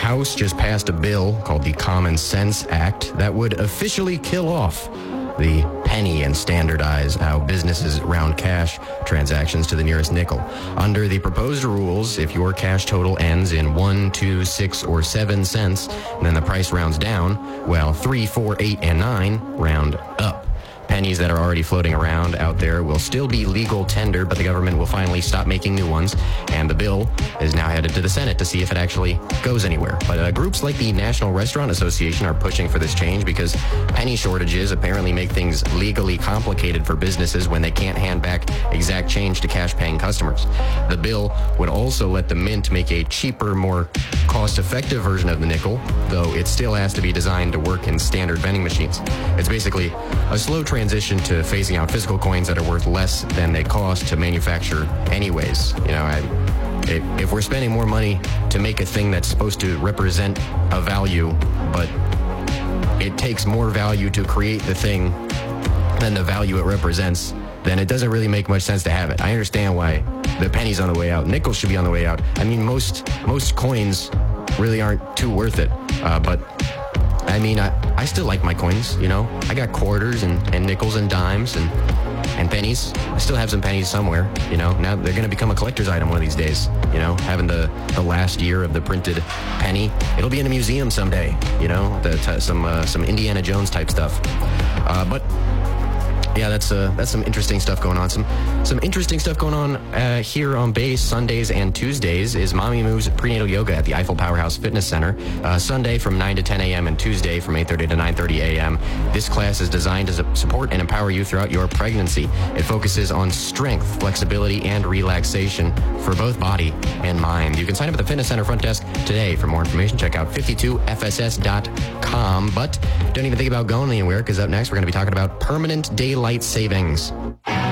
House just passed a bill called the Common Sense Act that would officially kill off the penny and standardize how businesses round cash transactions to the nearest nickel. Under the proposed rules, if your cash total ends in 1, 2, 6, or 7 cents, then the price rounds down, while 3, 4, 8, and 9 round up. Pennies that are already floating around out there will still be legal tender, but the government will finally stop making new ones, and the bill is now headed to the Senate to see if it actually goes anywhere. But groups like the National Restaurant Association are pushing for this change because penny shortages apparently make things legally complicated for businesses when they can't hand back exact change to cash-paying customers. The bill would also let the mint make a cheaper, more cost-effective version of the nickel, though it still has to be designed to work in standard vending machines. It's basically a slow transition to phasing out physical coins that are worth less than they cost to manufacture anyways. You know, if we're spending more money to make a thing that's supposed to represent a value, but it takes more value to create the thing than the value it represents, then it doesn't really make much sense to have it. I understand why the penny's on the way out. Nickel should be on the way out. I mean, most coins really aren't too worth it, but I mean, I still like my coins, you know. I got quarters and nickels and dimes and pennies. I still have some pennies somewhere, you know. Now they're going to become a collector's item one of these days, you know, having the last year of the printed penny. It'll be in a museum someday, you know, some Indiana Jones type stuff. But yeah, that's some interesting stuff going on. Some interesting stuff going on here on base Sundays and Tuesdays is Mommy Moo's prenatal yoga at the Eiffel Powerhouse Fitness Center. Sunday from 9 to 10 a.m. and Tuesday from 8:30 to 9:30 a.m. This class is designed to support and empower you throughout your pregnancy. It focuses on strength, flexibility, and relaxation for both body and mind. You can sign up at the Fitness Center front desk today. For more information, check out 52fss.com. But don't even think about going anywhere, because up next we're going to be talking about permanent daylight savings.